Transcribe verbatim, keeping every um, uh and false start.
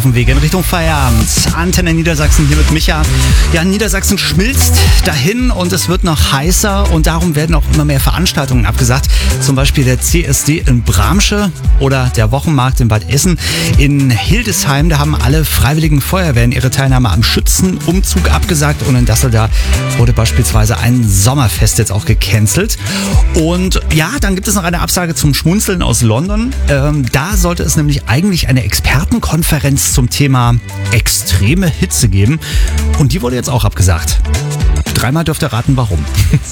auf dem Weg in Richtung Feierabend. Antenne Niedersachsen hier mit Micha. Ja, Niedersachsen schmilzt dahin und es wird noch heißer und darum werden auch immer mehr Veranstaltungen abgesagt. Zum Beispiel der C S D in Bramsche oder der Wochenmarkt in Bad Essen. In Hildesheim, da haben alle freiwilligen Feuerwehren ihre Teilnahme am Schützenumzug abgesagt und in Dassel, da wurde beispielsweise ein Sommerfest jetzt auch gecancelt. Und ja, dann gibt es noch eine Absage zum Schmunzeln aus London. Ähm, da sollte es nämlich eigentlich eine Expertenkonferenz zum Thema extreme Hitze geben und die wurde jetzt auch abgesagt. Dreimal dürft ihr raten, warum.